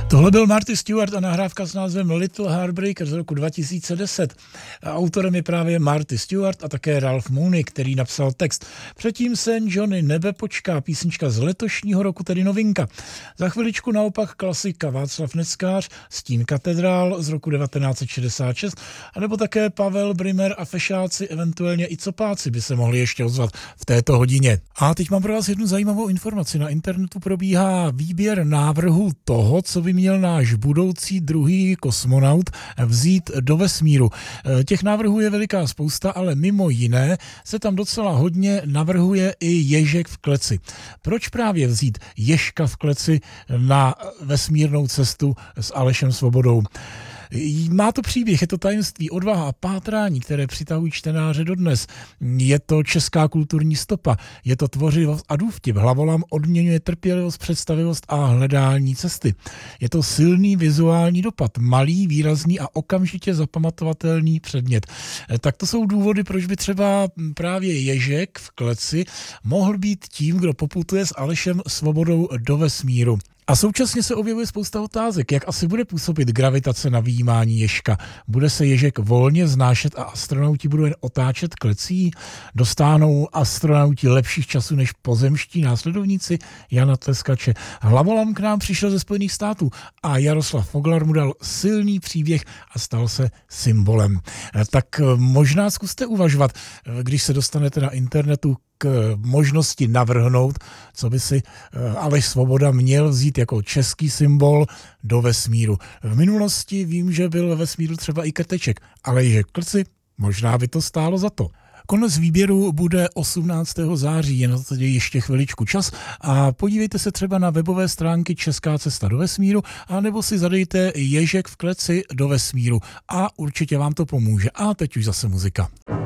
Tohle byl Marty Stuart a nahrávka s názvem Little Heartbreaker z roku 2010. Autorem je právě Marty Stuart a také Ralph Mooney, který napsal text. Předtím se Johnny nebe počká, písnička z letošního roku, tedy novinka. Za chviličku naopak klasika Václav Neckář, Stín katedrál z roku 1966, anebo také Pavel Brymer a Fešáci, eventuálně i Copáci by se mohli ještě ozvat v této hodině. A teď mám pro vás jednu zajímavou informaci. Na internetu probíhá výběr návrhu toho, co by měl náš budoucí druhý kosmonaut vzít do vesmíru. Těch návrhů je veliká spousta, ale mimo jiné se tam docela hodně navrhuje i ježek v kleci. Proč právě vzít ježka v kleci na vesmírnou cestu s Alešem Svobodou? Má to příběh, je to tajemství, odvaha a pátrání, které přitahují čtenáře dodnes. Je to česká kulturní stopa, je to tvořivost a důvtip. Hlavolam odměňuje trpělivost, představivost a hledání cesty. Je to silný vizuální dopad, malý, výrazný a okamžitě zapamatovatelný předmět. Tak to jsou důvody, proč by třeba právě ježek v kleci mohl být tím, kdo poputuje s Alešem Svobodou do vesmíru. A současně se objevuje spousta otázek, jak asi bude působit gravitace na vyjímání ježka. Bude se ježek volně vznášet a astronauti budou jen otáčet klecí? Dostáhnou astronauti lepších časů než pozemští následovníci Jana Tleskače? Hlavolam k nám přišel ze Spojených států a Jaroslav Foglar mu dal silný příběh a stal se symbolem. Tak možná zkuste uvažovat, když se dostanete na internetu k možnosti navrhnout, co by si Aleš Svoboda měl vzít jako český symbol do vesmíru. V minulosti vím, že byl ve vesmíru třeba i Krteček, ale ježek v kleci, možná by to stálo za to. Konec výběru bude 18. září, je na to tedy ještě chviličku čas a podívejte se třeba na webové stránky Česká cesta do vesmíru a nebo si zadejte ježek v kleci do vesmíru a určitě vám to pomůže. A teď už zase muzika.